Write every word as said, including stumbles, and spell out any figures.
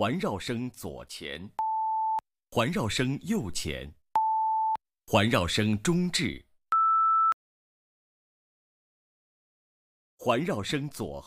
环绕声左前，环绕声右前，环绕声中置，环绕声左